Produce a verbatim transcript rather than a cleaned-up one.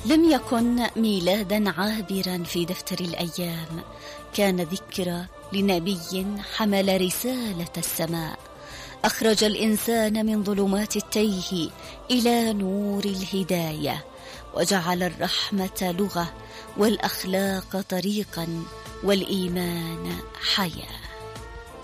لم يكن ميلادا عابرا في دفتر الأيام، كان ذكرى لنبي حمل رسالة السماء، أخرج الإنسان من ظلمات التيه إلى نور الهداية، وجعل الرحمة لغة والأخلاق طريقا والإيمان حياة.